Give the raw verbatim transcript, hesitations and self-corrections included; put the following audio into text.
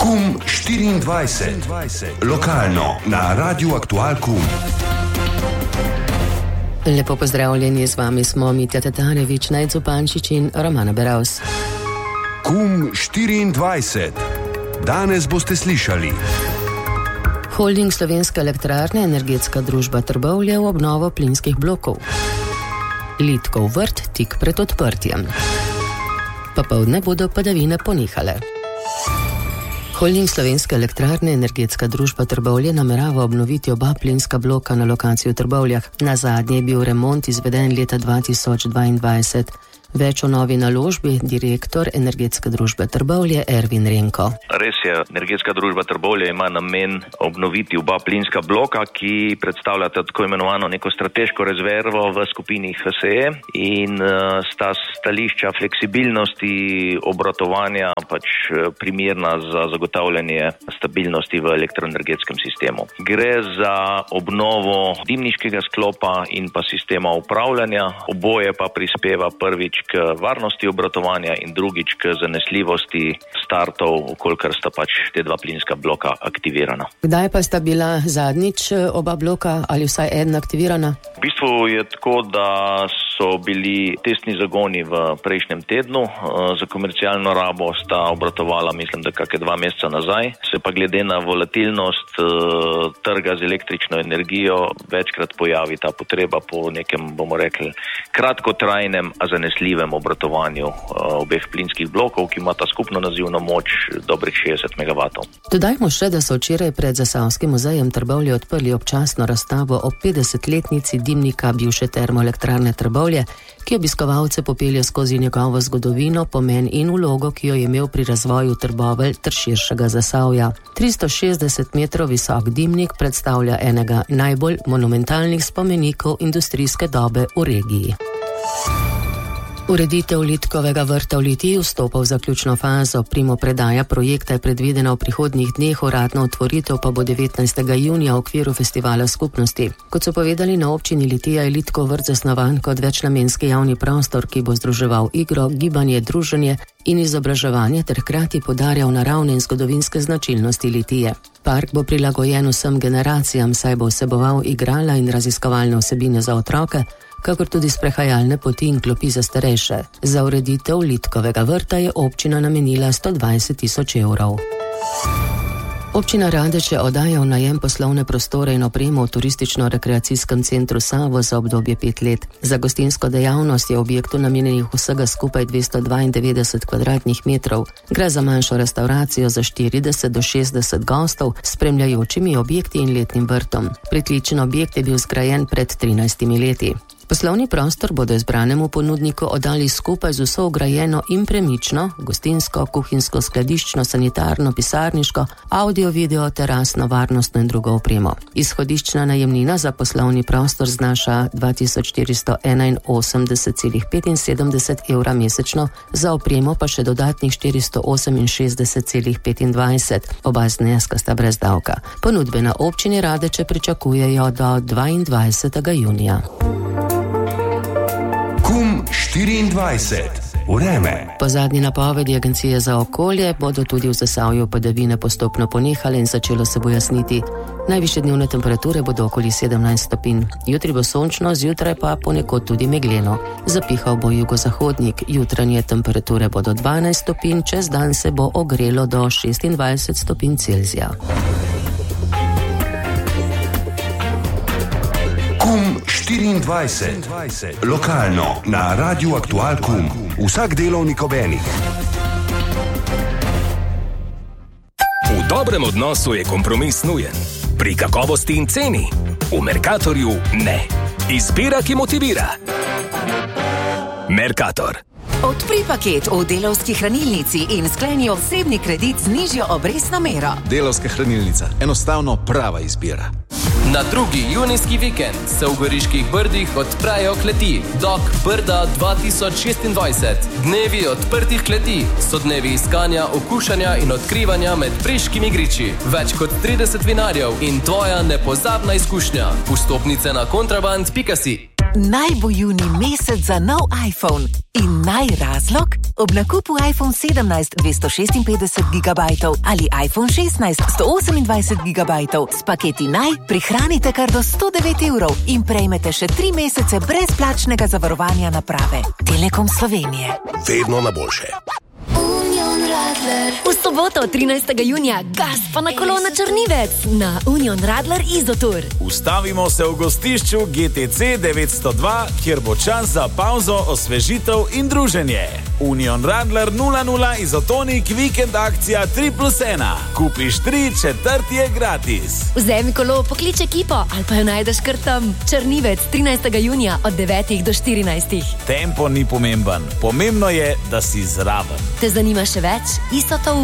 Kum štiriindvajset. Lokalno na Radiu Aktual Kum. Lepo pozdravljeni, z vami smo Mitja Tatarević, Nejco Pančič in Romana Beravs. Kum štiriindvajset. Danes boste slišali. Holding Slovenske elektrarne, energetska družba Trbovlje v obnovo plinskih blokov. Litkov vrt tik pred odprtjem. Popoldne bodo padavine ponehale. Holding Slovenske elektrarne, energetska družba Trbovlje namerava obnoviti oba plinska bloka na lokaciji v Trbovljah. Na zadnje je bil remont izveden leta dva tisoč dvaindvajset. Več o novi naložbi direktor energetske družbe Trbovlje Ervin Renko. Res je, energetska družba Trbovlje ima namen obnoviti oba plinska bloka, ki predstavljata tako imenovano neko strateško rezervo v skupini H S E in uh, sta stališča fleksibilnosti obratovanja pač primerna za zagotavljanje stabilnosti v elektroenergetskem sistemu. Gre za obnovo dimniškega sklopa in pa sistema upravljanja, oboje pa prispeva prvič k varnosti obratovanja in drugič k zanesljivosti startov, okolikor sta pač te dva plinska bloka aktivirana. Kdaj pa sta bila zadnjič oba bloka ali vsaj ena aktivirana? V bistvu je tako, da so bili testni zagoni v prejšnjem tednu. Za komercialno rabo sta obratovala, mislim, da kakšne dva meseca nazaj. Se pa glede na volatilnost trga z električno energijo večkrat pojavi ta potreba po nekem, bomo rekli, kratkotrajnem, a zanesljivem obratovanju obeh plinskih blokov, ki imata skupno nazivno moč dobrih šestdeset megavatov. Dodajmo še, da so včeraj pred Zasavskim muzejem Trbovlje odprli občasno razstavo o petdesetletnici dimnika bivše termoelektrarne Trbovlje, ki obiskovalce popelje skozi njegovo zgodovino, pomen in vlogo, ki jo je imel pri razvoju Trbovelj ter širšega Zasavja. tristo šestdeset metrov visok dimnik predstavlja enega najbolj monumentalnih spomenikov industrijske dobe v regiji. Ureditev Litkovega vrta v Litiji vstopa v zaključno fazo. Primopredaja projekta je predvidena v prihodnjih dneh, uradna otvoritev pa bo devetnajstega junija v okviru festivala skupnosti. Kot so povedali na občini Litija, je Litkov vrt zasnovan kot večnamenski javni prostor, ki bo združeval igro, gibanje, druženje in izobraževanje ter hkrati podarjal naravne in zgodovinske značilnosti Litije. Park bo prilagojen vsem generacijam, saj bo vseboval igrala in raziskovalne vsebine za otroke, kakor tudi sprehajalne poti in klopi za starejše. Za ureditev Litkovega vrta je občina namenila sto dvajset tisoč evrov. Občina Radeče oddaja v najem poslovne prostore in opremo v turistično-rekreacijskem centru Savo za obdobje pet let. Za gostinsko dejavnost je objektu namenjenih vsega skupaj dvesto dvaindevetdeset kvadratnih metrov. Gre za manjšo restauracijo za štirideset do šestdeset gostov s spremljajočimi objekti in letnim vrtom. Pritličen objekt je bil zgrajen pred trinajstimi leti. Poslovni prostor bodo izbranemu ponudniku oddali skupaj z vso vgrajeno in premično, gostinsko, kuhinjsko, skladiščno, sanitarno, pisarniško, audio, video, terasno, varnostno in drugo opremo. Izhodiščna najemnina za poslovni prostor znaša dva tisoč štiristo enainosemdeset celih petinsedemdeset evra mesečno, za opremo pa še dodatnih štiristo oseminšestdeset celih petindvajset. Oba zneska sta brez davka. Ponudbe na občini Radeče pričakujejo do dvaindvajsetega junija. Kum štiriindvajset. Vreme. Po zadnji napovedi Agencije za okolje bodo tudi v Zasavju padavine postopno ponehale in začelo se bo jasniti. Najvišje dnevne temperature bodo okoli sedemnajst stopinj. Jutri bo sončno, zjutraj pa ponekod tudi megleno. Zapihal bo jugozahodnik, jutranje temperature bodo dvanajst stopinj, čez dan se bo ogrelo do šestindvajset stopinj Celzija. Kum štiriindvajset. Lokalno na Radiu Aktual Kum. Vsak delovnik ob enih. V dobrem odnosu je kompromis nujen. Pri kakovosti in ceni. V Mercatorju ne. Izbira, ki motivira. Mercator. Odpri paket v Delavski hranilnici in skleni osebni kredit z nižjo obrestno mero. Delavska hranilnica. Enostavno prava izbira. Na drugi junijski vikend se v Goriških Brdih odprejo kleti Dok Brda dva tisoč šestindvajset. Dnevi odprtih kleti so dnevi iskanja, okušanja in odkrivanja med preškimi griči. Več kot trideset vinarjev in tvoja nepozabna izkušnja. Vstopnice na kontraband pika si. Naj bo junij mesec za nov iPhone. In naj razlog? Ob nakupu iPhone sedemnajst dvesto šestinpetdeset gigabajtov ali iPhone šestnajst sto osemindvajset gigabajtov s paketi naj prihranite kar do sto devet evrov in prejmete še tri mesece brezplačnega zavarovanja naprave. Telekom Slovenije. Vedno na boljše. V soboto, trinajstega junija, gas pa na kolo na Črnivec na Union Radler Izotur. Ustavimo se v gostišču G T C devetsto dva, kjer bo čas za pauzo, osvežitev in druženje. Union Radler nula nula Izotonik vikend akcija tri plus ena. Kupiš tri, četrti je gratis. Vzemi kolo, poklič ekipo ali pa jo najdeš kar tam. Črnivec, trinajstega junija od devetih do štirinajstih. Tempo ni pomemben, pomembno je, da si zraven. Te zanima še več? Izotov